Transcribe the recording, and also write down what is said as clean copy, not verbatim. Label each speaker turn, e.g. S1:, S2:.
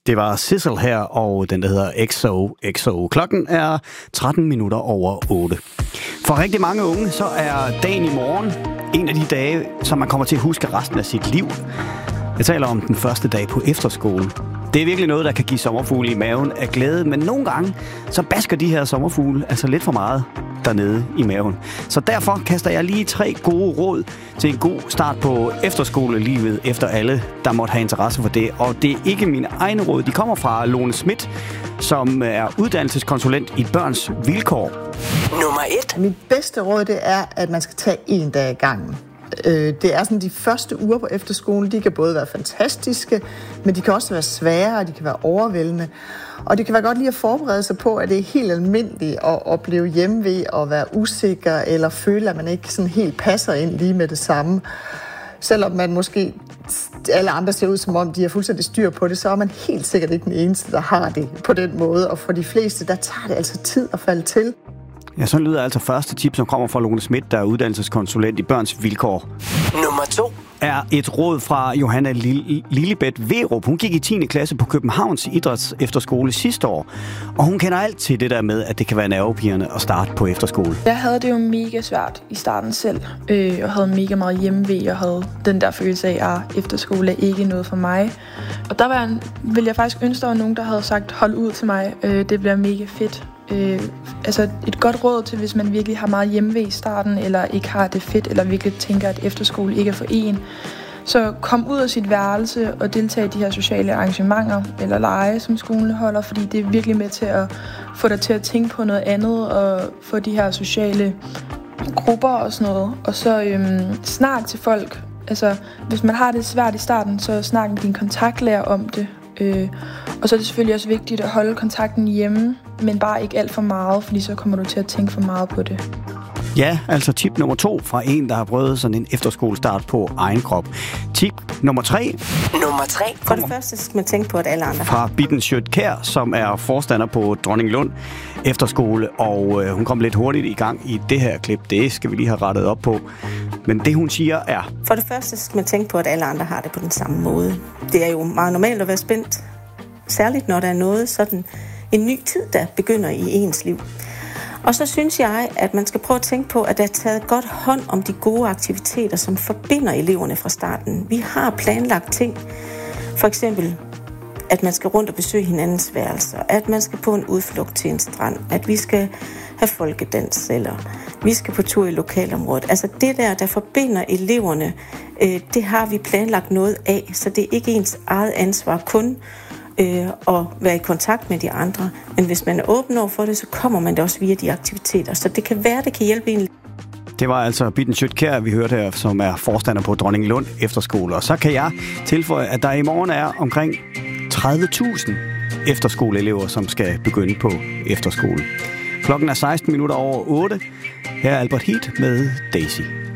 S1: Det var Sissel her, og den der hedder XOXO. Klokken er 13 minutter over 8. For rigtig mange unge, så er dagen i morgen en af de dage, som man kommer til at huske resten af sit liv. Jeg taler om den første dag på efterskole. Det er virkelig noget, der kan give sommerfugle i maven af glæde, men nogle gange, så basker de her sommerfugle altså lidt for meget dernede i maven. Så derfor kaster jeg lige 3 gode råd til en god start på efterskolelivet efter alle, der måtte have interesse for det. Og det er ikke mine egne råd. De kommer fra Lone Schmidt, som er uddannelseskonsulent i Børns Vilkår.
S2: Nummer 1.
S3: Mit bedste råd, det er, at man skal tage 1 dag ad gangen. Det er sådan, de første uger på efterskolen, de kan både være fantastiske, men de kan også være svære, og de kan være overvældende. Og det kan være godt lige at forberede sig på, at det er helt almindeligt at opleve hjemme ved at være usikker, eller føle, at man ikke sådan helt passer ind lige med det samme. Selvom man måske alle andre ser ud, som om de har fuldstændig styr på det, så er man helt sikkert ikke den eneste, der har det på den måde. Og for de fleste, der tager det altså tid at falde til.
S1: Ja, sådan lyder altså første tip, som kommer fra Lone Schmidt, der er uddannelseskonsulent i Børns Vilkår.
S2: Nummer 2.
S1: Er et råd fra Johanna Lillebeth Verup. Hun gik i 10. klasse på Københavns Idræts Efterskole sidste år. Og hun kender alt til det der med, at det kan være nervepirrende at starte på efterskole.
S4: Jeg havde det jo mega svært i starten selv. Jeg havde mega meget hjemmevæg. Jeg havde den der følelse af, at efterskole er ikke noget for mig. Og der ville jeg faktisk ønske, der var nogen, der havde sagt, hold ud til mig. Det bliver mega fedt. Altså et godt råd til, hvis man virkelig har meget hjemmevæg i starten, eller ikke har det fedt, eller virkelig tænker, at efterskole ikke er for en. Så kom ud af sit værelse og deltag i de her sociale arrangementer eller lege, som skolen holder, fordi det er virkelig med til at få dig til at tænke på noget andet og få de her sociale grupper og sådan noget. Og så snak til folk. Altså, hvis man har det svært i starten, så snak med din kontaktlærer om det. Og så er det selvfølgelig også vigtigt at holde kontakten hjemme, men bare ikke alt for meget, fordi så kommer du til at tænke for meget på det.
S1: Ja, altså tip nummer 2 fra en, der har prøvet sådan en efterskolestart på egen krop. Tip nummer 3.
S2: Nummer 3.
S5: For det første skal man tænke på, at alle andre
S1: fra Bitten Schødt-Kjær, som er forstander på Dronninglund Efterskole, og hun kom lidt hurtigt i gang i det her klip. Det skal vi lige have rettet op på. Men det, hun siger, er...
S5: For det første skal man tænke på, at alle andre har det på den samme måde. Det er jo meget normalt at være spændt. Særligt, når der er noget sådan en ny tid, der begynder i ens liv. Og så synes jeg, at man skal prøve at tænke på, at der er taget godt hånd om de gode aktiviteter, som forbinder eleverne fra starten. Vi har planlagt ting. For eksempel, at man skal rundt og besøge hinandens værelser, at man skal på en udflugt til en strand, at vi skal have folkedans, eller vi skal på tur i lokalområdet. Altså det der forbinder eleverne, det har vi planlagt noget af, så det er ikke ens eget ansvar kun at være i kontakt med de andre. Men hvis man er åben over for det, så kommer man det også via de aktiviteter. Så det kan være, det kan hjælpe en.
S1: Det var altså Bitten Schødt-Kjær, vi hørte her, som er forstander på Dronninglund Efterskole. Og så kan jeg tilføje, at der i morgen er omkring 30.000 efterskoleelever, som skal begynde på efterskole. Klokken er 16 minutter over 8. Her er Albert Heat med Daisy.